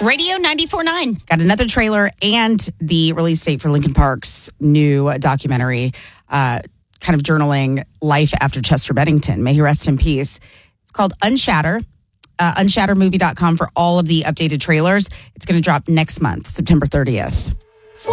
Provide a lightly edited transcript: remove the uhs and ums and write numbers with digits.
Radio 94.9. Got another trailer and the release date for Linkin Park's new documentary, kind of journaling life after Chester Bennington. May he rest in peace. It's called Unshatter. Unshattermovie.com for all of the updated trailers. It's going to drop next month, September 30th.